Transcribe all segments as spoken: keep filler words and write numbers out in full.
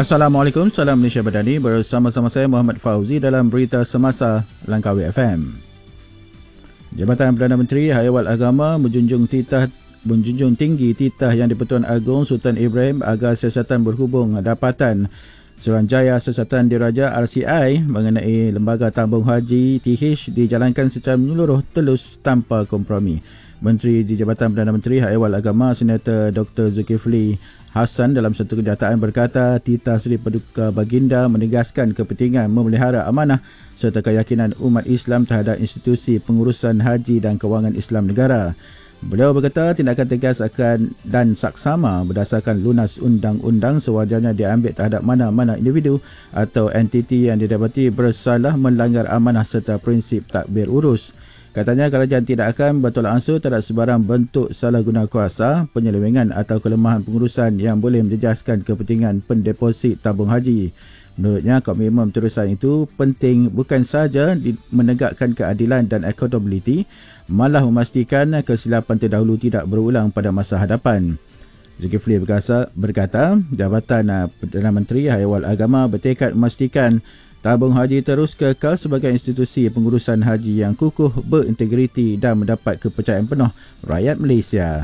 Assalamualaikum, salam Malaysia Badani. Bersama-sama saya Muhammad Fauzi dalam Berita Semasa Langkawi F M. Jabatan Perdana Menteri Hayawal Agama menjunjung titah menjunjung tinggi titah Yang di-Pertuan Agong Sultan Ibrahim agar siasatan berhubung dapatan Suruhanjaya Siasatan Diraja R C I mengenai Lembaga Tabung Haji T H dijalankan secara menyeluruh telus tanpa kompromi. Menteri di Jabatan Perdana Menteri Hayawal Agama Senator Doktor Zulkifli Hasan dalam satu kenyataan berkata titah Seri Paduka Baginda menegaskan kepentingan memelihara amanah serta keyakinan umat Islam terhadap institusi pengurusan haji dan kewangan Islam negara. Beliau berkata tindakan tegas akan dan saksama berdasarkan lunas undang-undang sewajarnya diambil terhadap mana-mana individu atau entiti yang didapati bersalah melanggar amanah serta prinsip takbir urus. Katanya kerajaan tidak akan bertolak ansur terhadap sebarang bentuk salah guna kuasa, penyelewengan atau kelemahan pengurusan yang boleh menjejaskan kepentingan pendeposit tabung haji. Menurutnya, komitmen terusan itu penting bukan sahaja menegakkan keadilan dan accountability, malah memastikan kesilapan terdahulu tidak berulang pada masa hadapan. Zulkifli berkata, berkata, Jabatan Perdana Menteri Hayawal Agama bertekad memastikan tabung haji terus kekal sebagai institusi pengurusan haji yang kukuh, berintegriti dan mendapat kepercayaan penuh rakyat Malaysia.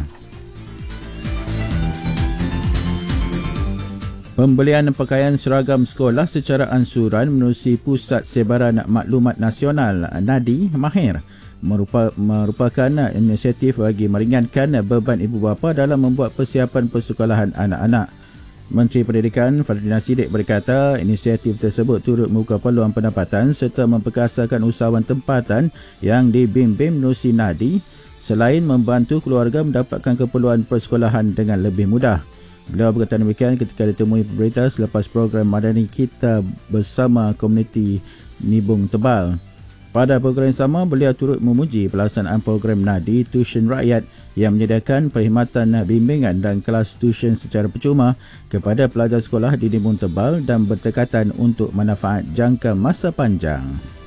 Pembelian pakaian seragam sekolah secara ansuran menerusi Pusat Sebaran Maklumat Nasional Nadi Mahir merupa, merupakan inisiatif bagi meringankan beban ibu bapa dalam membuat persiapan persekolahan anak-anak. Menteri Pendidikan Fadlina Siddiq berkata inisiatif tersebut turut membuka peluang pendapatan serta memperkasakan usahawan tempatan yang dibimbing menerusi Nadi selain membantu keluarga mendapatkan keperluan persekolahan dengan lebih mudah. Beliau berkata demikian ketika ditemui pemberita selepas program Madani Kita bersama komuniti Nibung Tebal. Pada program yang sama, beliau turut memuji pelaksanaan program Nadi Tuition Rakyat yang menyediakan perkhidmatan bimbingan dan kelas tuition secara percuma kepada pelajar sekolah di Nibung Tebal dan bertekatan untuk manfaat jangka masa panjang.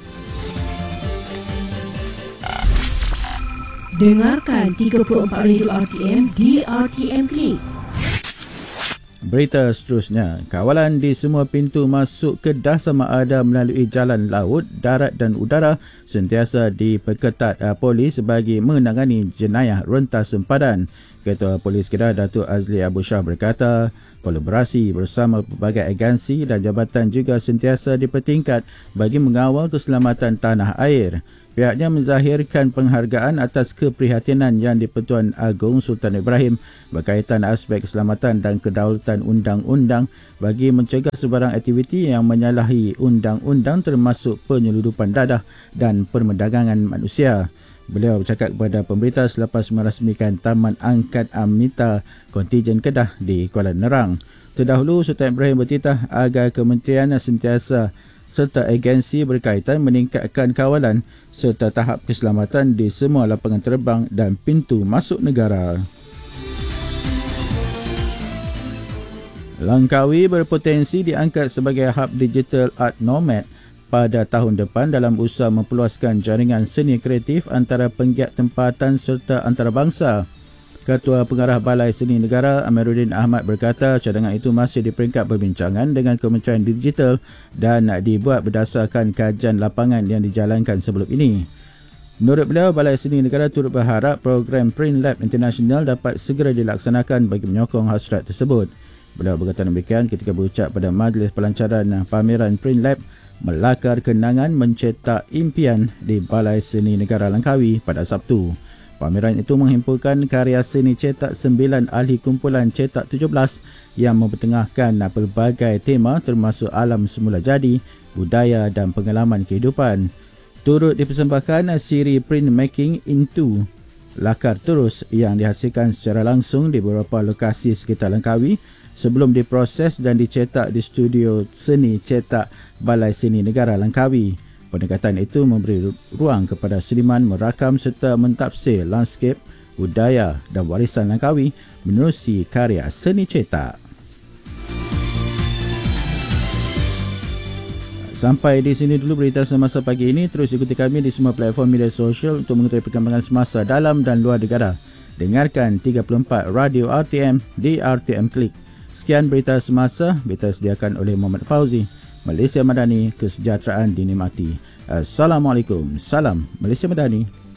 Dengarkan tiga puluh empat Radio R T M di R T M Click. Berita seterusnya, kawalan di semua pintu masuk Kedah sama ada melalui jalan laut, darat dan udara sentiasa diperketat uh, polis bagi menangani jenayah rentas sempadan. Ketua Polis Kedah Datuk Azli Abu Shah berkata, kolaborasi bersama pelbagai agensi dan jabatan juga sentiasa dipertingkat bagi mengawal keselamatan tanah air. Pihaknya menzahirkan penghargaan atas keprihatinan Yang di-Pertuan Agong Sultan Ibrahim berkaitan aspek keselamatan dan kedaulatan undang-undang bagi mencegah sebarang aktiviti yang menyalahi undang-undang termasuk penyeludupan dadah dan perdagangan manusia. Beliau bercakap kepada pemberita selepas merasmikan Taman Angkat Amita Kontijen Kedah di Kuala Nerang. Terdahulu, Sultan Ibrahim bertitah agar kementerian sentiasa serta agensi berkaitan meningkatkan kawalan serta tahap keselamatan di semua lapangan terbang dan pintu masuk negara. Langkawi berpotensi diangkat sebagai hub digital art nomad pada tahun depan dalam usaha memperluaskan jaringan seni kreatif antara penggiat tempatan serta antarabangsa. Ketua Pengarah Balai Seni Negara Amiruddin Ahmad berkata cadangan itu masih di peringkat perbincangan dengan Kementerian Digital dan dibuat berdasarkan kajian lapangan yang dijalankan sebelum ini. Menurut beliau, Balai Seni Negara turut berharap program Print Lab International dapat segera dilaksanakan bagi menyokong hasrat tersebut. Beliau berkata demikian ketika berucap pada majlis pelancaran pameran Print Lab Melakar Kenangan Mencetak Impian di Balai Seni Negara Langkawi pada Sabtu. Pameran itu menghimpunkan karya seni cetak sembilan ahli kumpulan cetak tujuh belas yang mempertengahkan pelbagai tema termasuk alam semula jadi, budaya dan pengalaman kehidupan. Turut dipersembahkan siri print making into lakar terus yang dihasilkan secara langsung di beberapa lokasi sekitar Langkawi sebelum diproses dan dicetak di studio seni cetak Balai Seni Negara Langkawi. Pendekatan itu memberi ruang kepada seniman merakam serta mentafsir landscape, budaya dan warisan Langkawi menerusi karya seni cetak. Sampai di sini dulu berita semasa pagi ini. Terus ikuti kami di semua platform media sosial untuk mengetahui perkembangan semasa dalam dan luar negara. Dengarkan tiga puluh empat Radio R T M di R T M Click. Sekian berita semasa, berita disediakan oleh Muhammad Fauzi. Malaysia Madani, kesejahteraan dinikmati. Assalamualaikum. Salam Malaysia Madani.